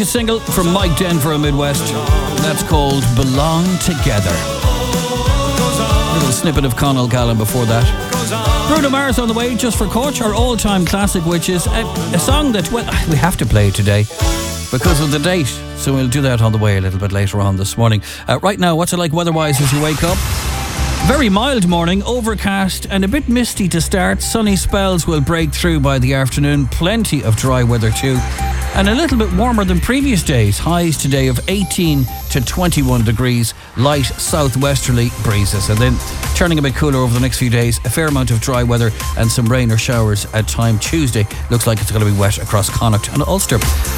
latest single from Mike Denver and Midwest. That's called Belong Together. A little snippet of Conal Gallen before that. Bruno Mars on the way, Just for Coach, our all-time classic, which is a song that, well, we have to play today because of the date. So we'll do that on the way a little bit later on this morning. Right now, what's it like weather-wise as you wake up? Very mild morning, overcast and a bit misty to start. Sunny spells will break through by the afternoon. Plenty of dry weather too. And a little bit warmer than previous days. Highs today of 18 to 21 degrees. Light southwesterly breezes. And then turning a bit cooler over the next few days. A fair amount of dry weather and some rain or showers at time. Tuesday looks like it's going to be wet across Connacht and Ulster.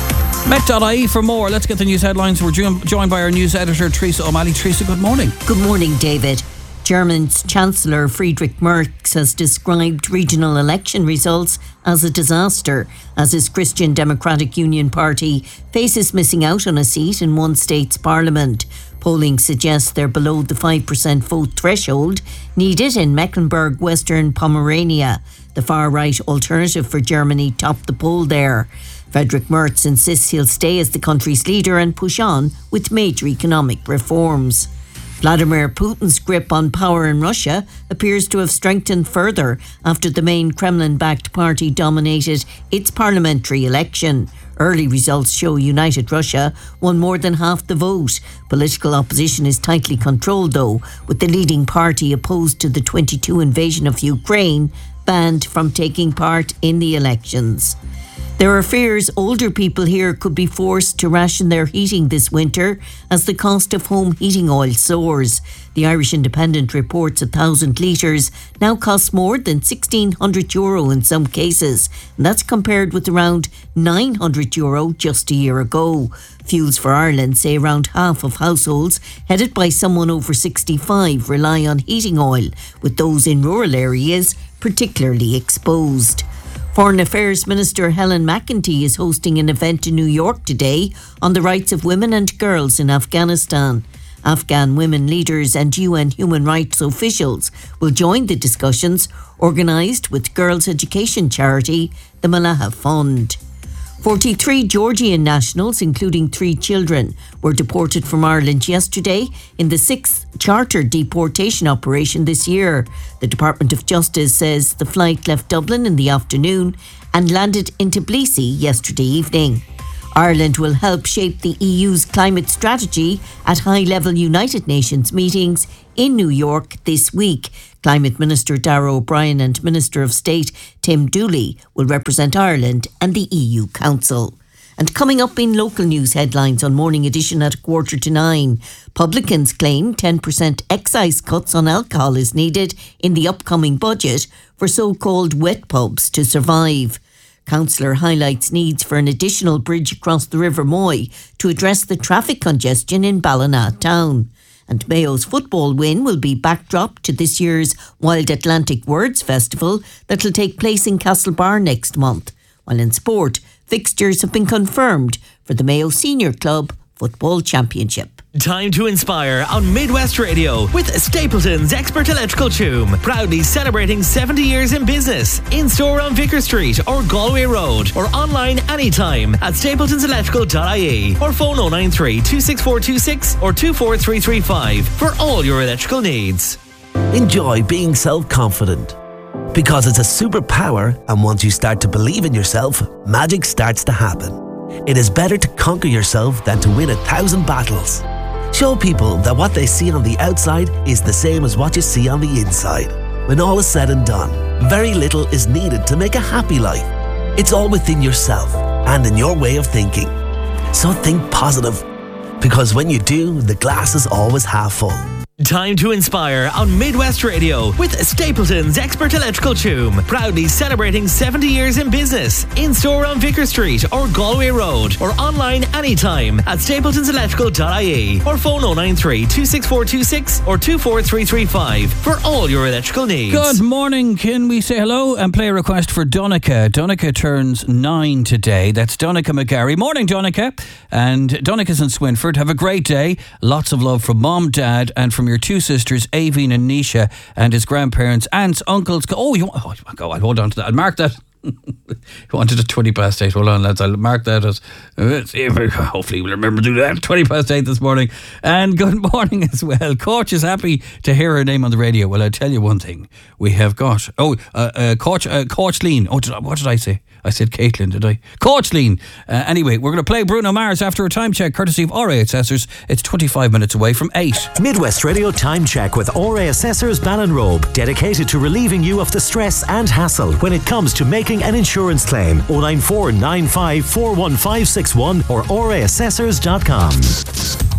Met.ie for more. Let's get the news headlines. We're joined by our news editor, Teresa O'Malley. Teresa, good morning. Good morning, David. Germany's Chancellor Friedrich Merz has described regional election results as a disaster, as his Christian Democratic Union party faces missing out on a seat in one state's parliament. Polling suggests they're below the 5% vote threshold needed in Mecklenburg-Western Pomerania. The far-right Alternative for Germany topped the poll there. Friedrich Merz insists he'll stay as the country's leader and push on with major economic reforms. Vladimir Putin's grip on power in Russia appears to have strengthened further after the main Kremlin-backed party dominated its parliamentary election. Early results show United Russia won more than half the vote. Political opposition is tightly controlled, though, with the leading party opposed to the 22 invasion of Ukraine banned from taking part in the elections. There are fears older people here could be forced to ration their heating this winter as the cost of home heating oil soars. The Irish Independent reports 1,000 litres now costs more than €1,600 in some cases, and that's compared with around €900 just a year ago. Fuels for Ireland say around half of households headed by someone over 65 rely on heating oil, with those in rural areas particularly exposed. Foreign Affairs Minister Helen McEntee is hosting an event in New York today on the rights of women and girls in Afghanistan. Afghan women leaders and UN human rights officials will join the discussions organised with girls' education charity, the Malaha Fund. 43 Georgian nationals, including 3 children, were deported from Ireland yesterday in the 6th chartered deportation operation this year. The Department of Justice says the flight left Dublin in the afternoon and landed in Tbilisi yesterday evening. Ireland will help shape the EU's climate strategy at high-level United Nations meetings in New York this week. Climate Minister Darragh O'Brien and Minister of State Tim Dooley will represent Ireland and the EU Council. And coming up in local news headlines on Morning Edition at 8:45, publicans claim 10% excise cuts on alcohol is needed in the upcoming budget for so-called wet pubs to survive. Councillor highlights needs for an additional bridge across the River Moy to address the traffic congestion in Ballina town. And Mayo's football win will be backdrop to this year's Wild Atlantic Words Festival that will take place in Castlebar next month. While in sport, fixtures have been confirmed for the Mayo Senior Club Football Championship. Time to inspire on Midwest Radio with Stapleton's Expert Electrical Tomb. Proudly celebrating 70 years in business. In store on Vicar Street or Galway Road, or online anytime at stapletonselectrical.ie or phone 093 26426 or 24335 for all your electrical needs. Enjoy being self-confident, because it's a superpower, and once you start to believe in yourself, magic starts to happen. It is better to conquer yourself than to win 1,000 battles. Show people that what they see on the outside is the same as what you see on the inside. When all is said and done, very little is needed to make a happy life. It's all within yourself and in your way of thinking. So think positive, because when you do, the glass is always half full. Time to inspire on Midwest Radio with Stapleton's Expert Electrical Tomb. Proudly celebrating 70 years in business. In store on Vicar Street or Galway Road, or online anytime at stapletonselectrical.ie or phone 093 26426 or 24335 for all your electrical needs. Good morning. Can we say hello and play a request for Donica? Donica turns 9 today. That's Donica McGarry. Morning, Donica. And Donica's in Swinford. Have a great day. Lots of love from Mom, Dad, and from your 2 sisters, Aveen and Nisha, and his grandparents, aunts, uncles. Go on, hold on to that. I'll mark that. He wanted at 8:20. Hold on, lads. I'll mark that as. Hopefully, we'll remember to do that. 8:20 this morning. And good morning as well. Coach is happy to hear her name on the radio. Well, I'll tell you one thing. We have got. Coach Lean. Oh, what did I say? I said Caitlin, did I? Coach Lean. Anyway, we're going to play Bruno Mars after a time check, courtesy of RA Assessors. It's 25 minutes away from 8. Midwest Radio Time Check with RA Assessors Ballinrobe, dedicated to relieving you of the stress and hassle when it comes to making an insurance claim. 094 95 41561 or raassessors.com.